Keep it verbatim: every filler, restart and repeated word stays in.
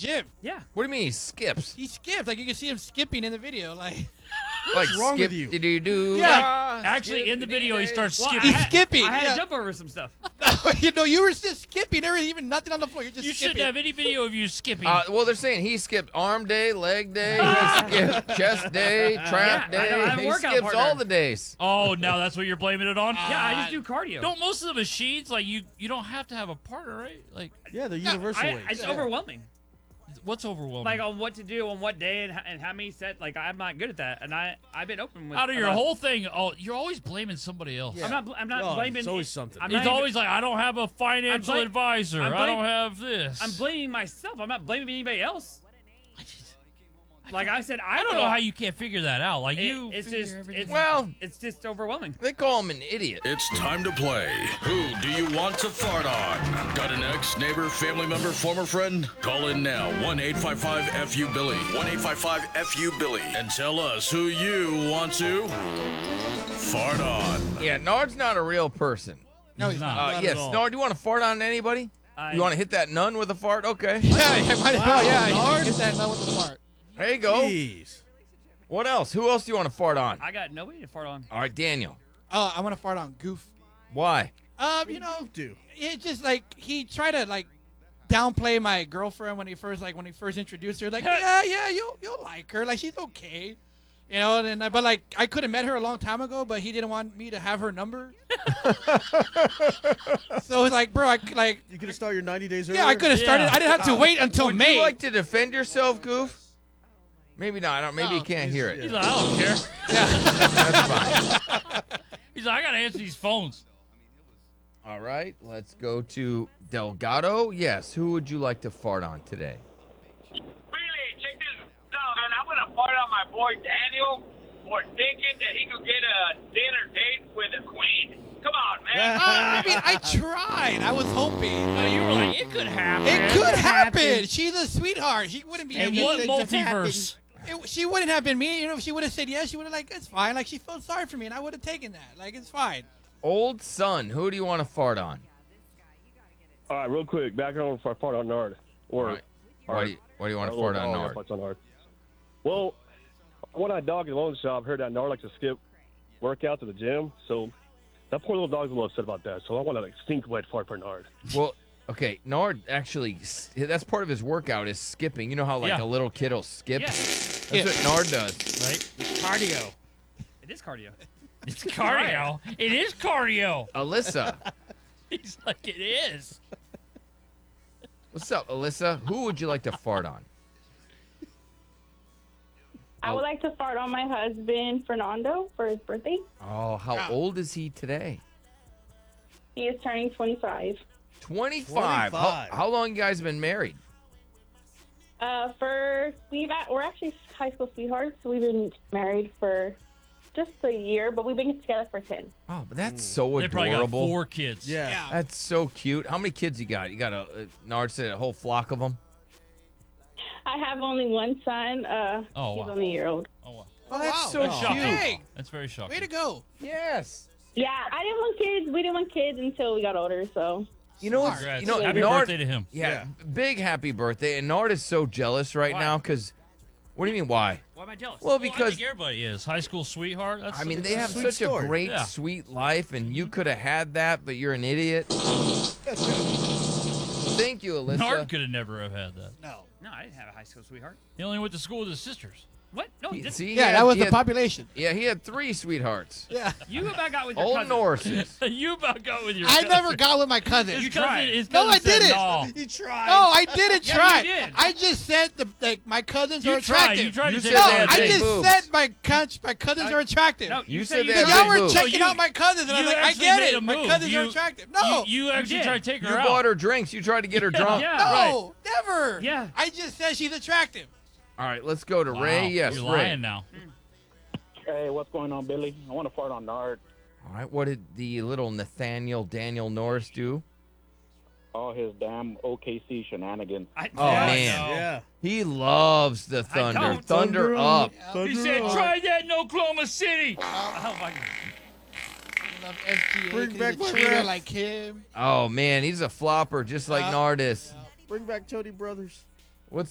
gym. Yeah. What do you mean he skips? He skips. Like, you can see him skipping in the video. Like, Like wrong skip, with you? Did you do? Yeah. Actually, in the video, he starts Well, skipping. I had, skipping, I had yeah. to jump over some stuff. you know, you were just skipping. There was even nothing on the floor. You're just You skipping. shouldn't have any video of you skipping. Uh, well, they're saying he skipped arm day, leg day, he skipped chest day, trap Yeah, I know, I day. have a He workout skips partner. all the days. oh, now that's what you're blaming it on? Yeah, I just do cardio. Don't most of the machines, like, you you don't have to have a partner, right? Like, Yeah, the No, universal I, weights. it's Yeah. overwhelming. what's overwhelming? Like on what to do on what day and, h- and how many sets. Like I'm not good at that, and I I've been open with. Out of your about- whole thing, oh, you're always blaming somebody else. Yeah. I'm not. bl- I'm not Oh, blaming. it's always something. I'm It's not even- always like, I don't have a financial blam- advisor. I'm I blame- don't have this. I'm blaming myself. I'm not blaming anybody else. Like I said, I, I don't feel- know how you can't figure that out. Like, It- you it's figure just everything it's, out. Well- it's just overwhelming. They call him an idiot. It's time to play. Who do you want to fart on? Got an ex, neighbor, family member, former friend? Call in now. one eight five five F U Billy. one eight five five F U Billy. And tell us who you want to fart on. Yeah, Nard's not a real person. No, he's not. not. Uh, Not yes, at all. Nard, do you want to fart on anybody? I, You want to hit that nun with a fart? Okay. Yeah, yeah, might as well. Yeah, Wow, you get that now with the fart. There you go. Jeez. What else? Who else do you want to fart on? I got nobody to fart on. All right, Daniel. Oh, I want to fart on Goof. Why? Um, you know, do. it's just like he tried to like downplay my girlfriend when he first like when he first introduced her. Like, yeah, yeah, you'll you'll like her. Like she's okay. You know, and then, but like I could have met her a long time ago, but he didn't want me to have her number. So it's like, bro, I c- like, You could have started your ninety days earlier. yeah, I could have started. Yeah. I didn't have to wait until Would May. you like to defend yourself, Goof? Maybe not. I don't, maybe No, you can't he's- hear it. yeah. He's like, I don't care. That's fine. He's like, I got to answer these phones. All right, let's go to Delgado. Yes, who would you like to fart on today? Really, check this out, man. I'm gonna fart on my boy Daniel for thinking that he could get a dinner date with a queen. Come on, man. Uh, I mean, I tried. I was hoping. No, you were like, it could happen. It could happen. She's a sweetheart. She wouldn't be. In mean. what It just multiverse? happened. It- she wouldn't have been mean. You know, if she would have said yes, she would have like, it's fine. Like she felt sorry for me, and I would have taken that. Like it's fine. Old son, who do you want to fart on? All right, real quick, back on for fart on Nard. Or, All right. Why do you, why do you want to fart on oh, Nard? farts on Nard. Well, when I dog at the loan shop, heard that Nard likes to skip workouts at the gym, so that poor little dog's a little upset about that. So I want to like stink wet fart for Nard. Well, okay, Nard actually, that's part of his workout is skipping. You know how like Yeah. a little kid will skip? Yeah, That's Yeah. what Nard does. Right? Cardio. it is cardio. It's cardio. It is cardio. Alyssa. He's like, it is. What's up, Alyssa? Who would you like to fart on? I would like to fart on my husband, Fernando, for his birthday. Oh, how old is he today? He is turning twenty-five. twenty-five. How, twenty-five. how long you guys been married? Uh, for we've at, we're actually high school sweethearts. So we've been married for just a year, but we've been together for ten. Oh, but that's so They probably got adorable. four kids. Yeah. Yeah. That's so cute. How many kids you got? You got a, uh Nard said a whole flock of them? I have only one son. Uh, Oh, he's wow. only a year old. Oh, wow. Oh, that's wow. so That's shocking. cute. Dang. That's very shocking. Way to go. Yes. Yeah, I didn't want kids. We didn't want kids until we got older. So You know what? Congrats. You know, Happy Nard, birthday to him. Yeah, Yeah. big happy birthday. And Nard is so jealous right Why? now because, what do you mean, why? Why am I jealous? Well, Well, I because, think everybody is. High school sweetheart. That's I mean, they have sweet such story. a great, Yeah. sweet life, and you could have had that, but you're an idiot. Thank you, Alyssa. Nard could have never have had that. No. No, I didn't have a high school sweetheart. He only went to school with his sisters. What? No, He- you didn't. see, he Yeah, had- that was he the had- population. Yeah, he had three sweethearts. Yeah. You about got with your Old cousin. Norses. you about got with your I cousin. never got with my cousin. His You cousin, tried. his No, cousin I said didn't. No. You tried. No, I didn't Yeah, try. you did. I just said the like my cousins You are tried. attractive. You tried You to said say No, they had I big just boobs. said my cous- my cousins I- are attractive. No, You you said said they you had Because did. big y'all were boobs. checking you- out my cousins, and I you was like, I actually get made it. a My move. cousins You- are attractive. No, You, you actually did. tried to take her You out. bought her drinks. You tried to get her drunk. Yeah. no, never. Yeah. I just said she's attractive. All right, let's go to Wow, Ray. Yes, You're Ray. lying now. Hey, what's going on, Billy? I want to fart on Nard. All right, what did the little Nathaniel Daniel Norris do? All his damn O K C shenanigans. I, Oh, yeah, man. no. Yeah. He loves the Thunder. don't. Thunder, Thunder up. Thunder He said, up. try that in Oklahoma City. Oh my God. I love S G A. Bring 'cause back he's a my cheater ref. like him. Oh man, he's a flopper just like Yeah. Nardis. Bring back Chody Brothers.